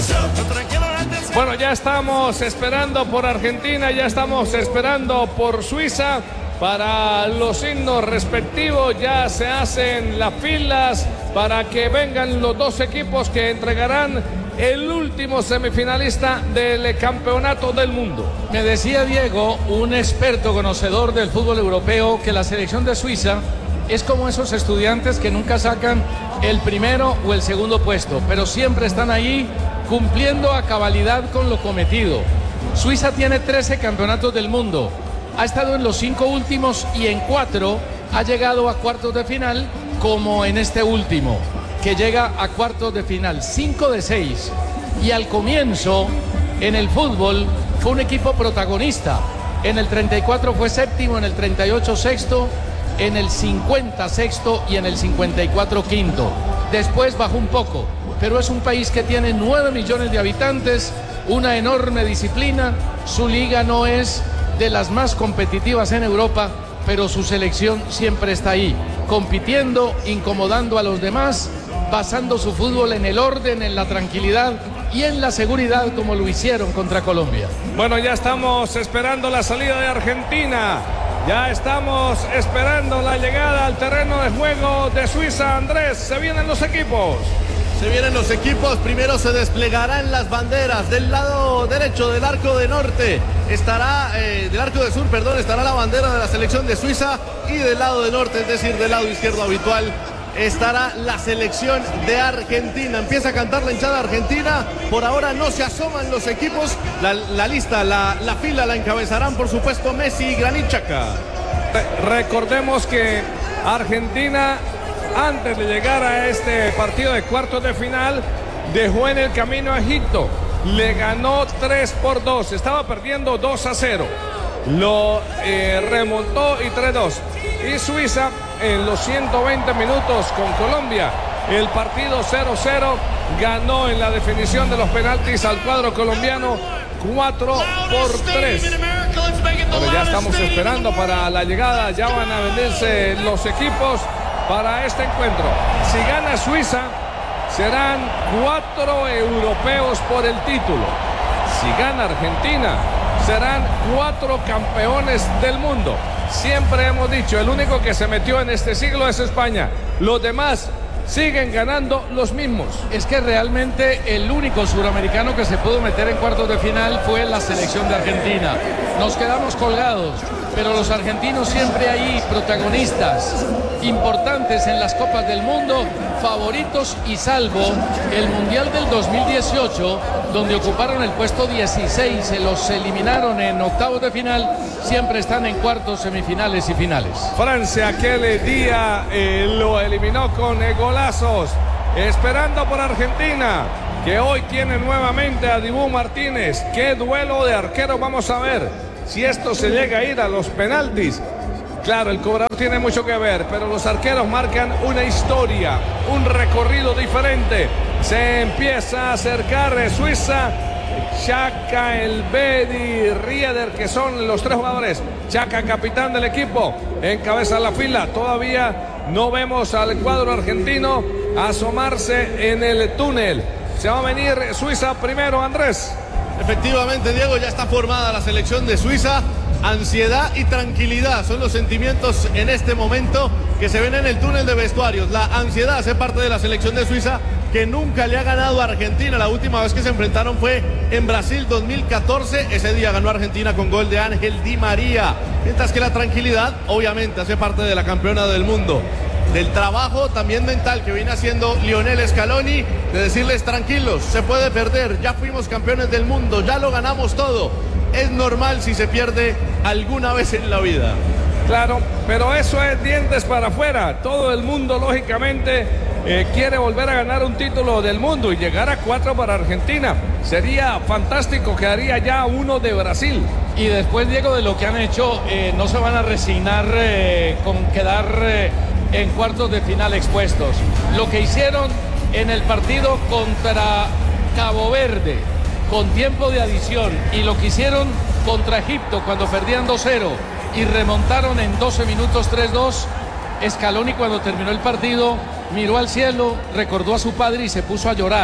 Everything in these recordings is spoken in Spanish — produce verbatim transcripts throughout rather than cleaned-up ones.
Bueno, ya estamos esperando por Argentina, ya estamos esperando por Suiza. Para los himnos respectivos ya se hacen las filas para que vengan los dos equipos que entregarán el último semifinalista del campeonato del mundo. Me decía Diego, un experto conocedor del fútbol europeo, que la selección de Suiza es como esos estudiantes que nunca sacan el primero o el segundo puesto, pero siempre están ahí cumpliendo a cabalidad con lo cometido. Suiza tiene trece campeonatos del mundo, ha estado en los cinco últimos y en cuatro ha llegado a cuartos de final, como en este último, que llega a cuartos de final, cinco de seis. Y al comienzo, en el fútbol, fue un equipo protagonista. En el treinta y cuatro fue séptimo, en el treinta y ocho sexto, en el cincuenta sexto y en el cincuenta y cuatro quinto. Después bajó un poco, pero es un país que tiene nueve millones de habitantes, una enorme disciplina. Su liga no es de las más competitivas en Europa, pero su selección siempre está ahí, compitiendo, incomodando a los demás, basando su fútbol en el orden, en la tranquilidad y en la seguridad, como lo hicieron contra Colombia. Bueno, ya estamos esperando la salida de Argentina, ya estamos esperando la llegada al terreno de juego de Suiza. Andrés, se vienen los equipos. Se vienen los equipos, primero se desplegarán las banderas. Del lado derecho del arco de norte estará, eh, del arco de sur, perdón, estará la bandera de la selección de Suiza, y del lado de norte, es decir, del lado izquierdo habitual, estará la selección de Argentina. Empieza a cantar la hinchada argentina, por ahora no se asoman los equipos, la, la lista, la, la fila la encabezarán por supuesto Messi y Granit Xhaka. Recordemos que Argentina, antes de llegar a este partido de cuartos de final, dejó en el camino a Egipto, le ganó tres por dos, estaba perdiendo dos a cero, lo eh, remontó y tres dos. Y Suiza en los ciento veinte minutos con Colombia, el partido cero cero, ganó en la definición de los penaltis al cuadro colombiano cuatro por tres. Bueno, ya estamos esperando para la llegada, ya van a venirse los equipos para este encuentro. Si gana Suiza, serán cuatro europeos por el título. Si gana Argentina, serán cuatro campeones del mundo. Siempre hemos dicho, el único que se metió en este siglo es España. Los demás siguen ganando los mismos. Es que realmente el único suramericano que se pudo meter en cuartos de final fue la selección de Argentina. Nos quedamos colgados, pero los argentinos siempre ahí, protagonistas importantes en las Copas del Mundo, favoritos, y salvo el Mundial del dos mil dieciocho, donde ocuparon el puesto dieciséis, se los eliminaron en octavos de final, siempre están en cuartos, semifinales y finales. Francia aquel día eh, lo eliminó con eh, golazos, esperando por Argentina, que hoy tiene nuevamente a Dibu Martínez. Qué duelo de arquero vamos a ver, si esto se llega a ir a los penaltis. Claro, el cobrador tiene mucho que ver, pero los arqueros marcan una historia, un recorrido diferente. Se empieza a acercar Suiza, Xhaka, El Bedi, Rieder, que son los tres jugadores. Xhaka, capitán del equipo, encabeza la fila. Todavía no vemos al cuadro argentino asomarse en el túnel. Se va a venir Suiza primero, Andrés. Efectivamente, Diego, ya está formada la selección de Suiza. Ansiedad y tranquilidad son los sentimientos en este momento que se ven en el túnel de vestuarios. La ansiedad hace parte de la selección de Suiza, que nunca le ha ganado a Argentina. La última vez que se enfrentaron fue en Brasil dos mil catorce. Ese día ganó Argentina con gol de Ángel Di María. Mientras que la tranquilidad, obviamente, hace parte de la campeona del mundo. Del trabajo también mental que viene haciendo Lionel Scaloni, de decirles tranquilos, se puede perder, ya fuimos campeones del mundo, ya lo ganamos todo. Es normal si se pierde alguna vez en la vida. Claro, pero eso es dientes para afuera. Todo el mundo, lógicamente, eh, quiere volver a ganar un título del mundo y llegar a cuatro para Argentina. Sería fantástico, quedaría ya uno de Brasil. Y después, Diego, de lo que han hecho, eh, no se van a resignar eh, con quedar eh, en cuartos de final expuestos. Lo que hicieron en el partido contra Cabo Verde, con tiempo de adición, y lo que hicieron contra Egipto cuando perdían dos cero y remontaron en doce minutos tres dos. Scaloni, cuando terminó el partido, miró al cielo, recordó a su padre y se puso a llorar.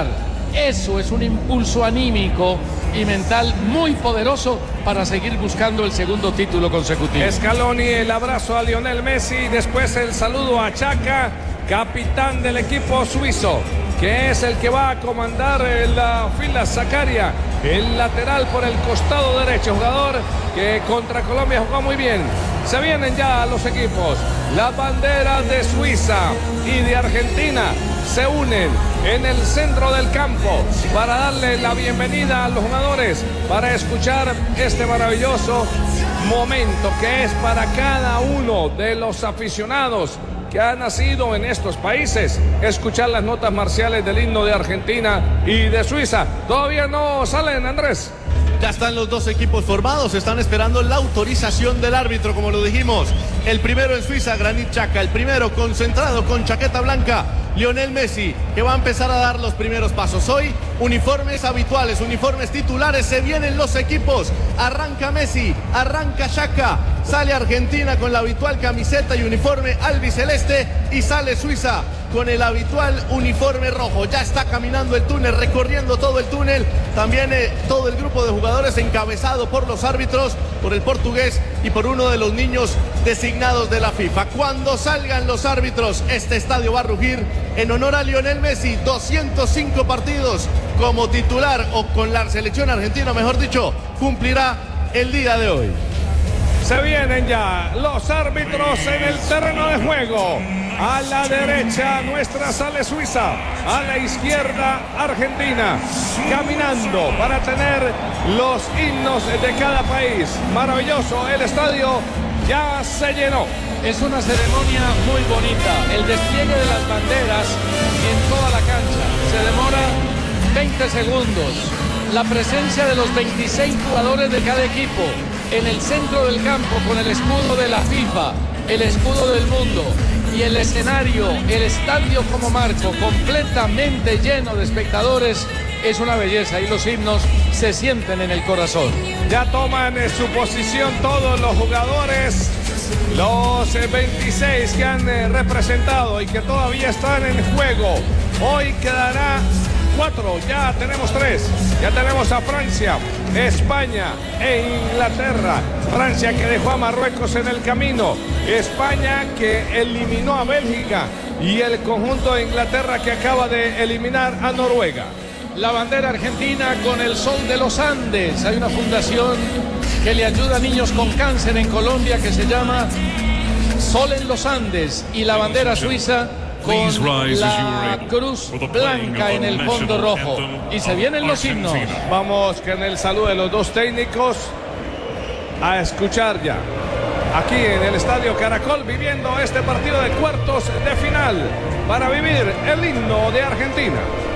Eso es un impulso anímico y mental muy poderoso para seguir buscando el segundo título consecutivo. Scaloni, el abrazo a Lionel Messi, después el saludo a Xhaka, capitán del equipo suizo, que es el que va a comandar la fila. Zakaria, el lateral por el costado derecho, jugador que contra Colombia jugó muy bien. Se vienen ya los equipos. Las banderas de Suiza y de Argentina se unen en el centro del campo para darle la bienvenida a los jugadores, para escuchar este maravilloso momento que es para cada uno de los aficionados que ha nacido en estos países, escuchar las notas marciales del himno de Argentina y de Suiza. Todavía no salen, Andrés. Ya están los dos equipos formados, están esperando la autorización del árbitro, como lo dijimos. El primero en Suiza, Granit Xhaka, el primero concentrado con chaqueta blanca, Lionel Messi, que va a empezar a dar los primeros pasos. Hoy, uniformes habituales, uniformes titulares, se vienen los equipos. Arranca Messi, arranca Xhaka, sale Argentina con la habitual camiseta y uniforme albiceleste y sale Suiza con el habitual uniforme rojo. Ya está caminando el túnel, recorriendo todo el túnel. También eh, todo el grupo de jugadores encabezado por los árbitros, por el portugués y por uno de los niños designados de la FIFA. Cuando salgan los árbitros, este estadio va a rugir en honor a Lionel Messi. doscientos cinco partidos como titular o con la selección argentina, mejor dicho, cumplirá el día de hoy. Se vienen ya los árbitros en el terreno de juego. A la derecha nuestra sale Suiza, a la izquierda Argentina, caminando para tener los himnos de cada país. Maravilloso, el estadio ya se llenó. Es una ceremonia muy bonita, el despliegue de las banderas en toda la cancha. Se demora veinte segundos. La presencia de los veintiséis jugadores de cada equipo en el centro del campo con el escudo de la FIFA, el escudo del mundo y el escenario, el estadio como marco, completamente lleno de espectadores, es una belleza y los himnos se sienten en el corazón. Ya toman eh, su posición todos los jugadores, los eh, veintiséis que han eh, representado y que todavía están en juego. Hoy quedará cuatro, ya tenemos tres, ya tenemos a Francia, España e Inglaterra. Francia que dejó a Marruecos en el camino, España que eliminó a Bélgica y el conjunto de Inglaterra que acaba de eliminar a Noruega. La bandera argentina con el sol de los Andes. Hay una fundación que le ayuda a niños con cáncer en Colombia que se llama Sol en los Andes, y la bandera suiza con la cruz blanca en el fondo rojo. Y se vienen los himnos. Vamos con el saludo de los dos técnicos a escuchar ya aquí en el Estadio Caracol, viviendo este partido de cuartos de final para vivir el himno de Argentina.